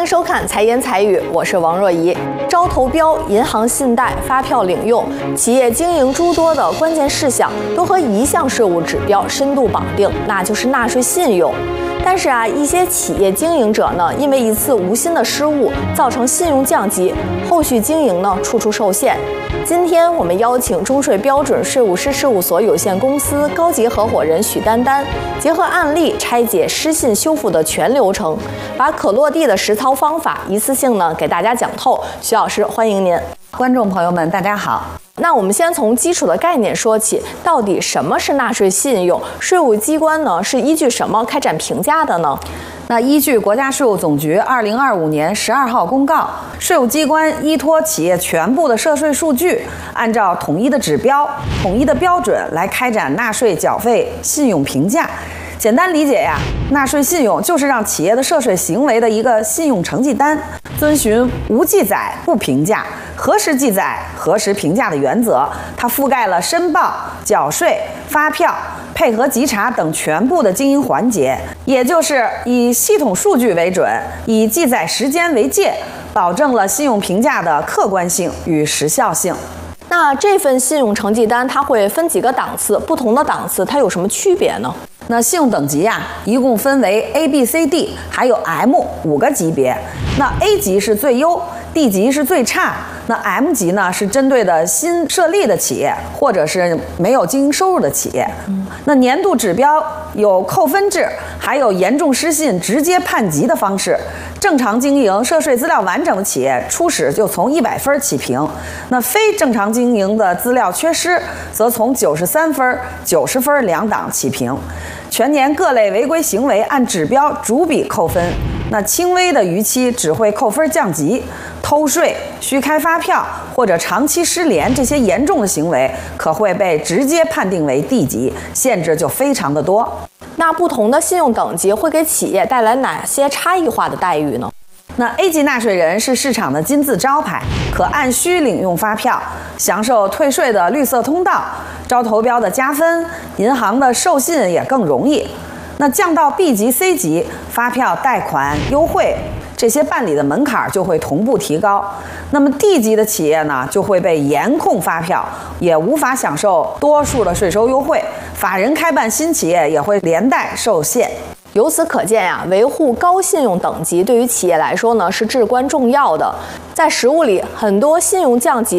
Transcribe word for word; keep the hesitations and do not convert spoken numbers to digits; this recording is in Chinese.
迎收看《财言财语》，我是王若怡。招投标、银行信贷、发票领用，企业经营诸多的关键事项都和一项税务指标深度绑定，那就是纳税信用。但是啊，一些企业经营者呢，因为一次无心的失误，造成信用降级，后续经营呢处处受限。今天我们邀请中税标准税务师事务所有限公司高级合伙人许丹丹，结合案例拆解失信修复的全流程，把可落地的实操方法一次性呢给大家讲透。许老师，欢迎您。 观众朋友们，大家好。 那我们先从基础的概念说起，到底什么是纳税信用？税务机关呢是依据什么开展评价的呢？ 那依据国家税务总局二零二五年十二号公告，税务机关依托企业全部的涉税数据，按照统一的指标、统一的标准来开展纳税缴费信用评价。简单理解呀，纳税信用就是让企业的涉税行为的一个信用成绩单，遵循无记载不评价、核实记载核实评价的原则。它覆盖了申报、缴税、发票、配合稽查等全部的经营环节，也就是以系统数据为准，以记载时间为界，保证了信用评价的客观性与时效性。 那这份信用成绩单它会分几个档次？不同的档次它有什么区别呢？ 那信用等级呀、啊，一共分为 A、B、C、D， 还有 M 五个级别。那 A 级是最优 ，D 级是最差。那 M 级呢是针对的新设立的企业，或者是没有经营收入的企业。嗯、那年度指标有扣分制，还有严重失信直接判级的方式。正常经营、涉税资料完整的企业，初始就从一百分起评；那非正常经营的资料缺失，则从九十三分、九十分两档起评。全年各类违规行为按指标逐笔扣分，那轻微的逾期只会扣分降级，偷税、虚开发票或者长期失联这些严重的行为，可会被直接判定为 D 级，限制就非常的多。 那不同的信用等级会给企业带来哪些差异化的待遇呢？ 那 A 级纳税人是市场的金字招牌，可按需领用发票，享受退税的绿色通道，招投标的加分，银行的授信也更容易。那降到 B 级、C 级，发票、贷款、优惠这些办理的门槛就会同步提高。那么 D 级的企业呢，就会被严控发票，也无法享受多数的税收优惠，法人开办新企业也会连带受限。 由此可见呀、啊，维护高信用等级对于企业来说呢是至关重要的。在实务里，很多信用降级